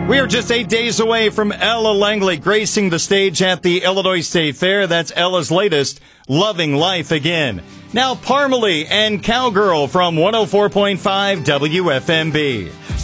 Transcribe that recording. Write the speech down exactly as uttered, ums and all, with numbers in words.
We are just eight days away from Ella Langley gracing the stage at the Illinois State Fair. That's Ella's latest, Loving Life Again. Now, Parmalee and Cowgirl from one oh four point five W F M B.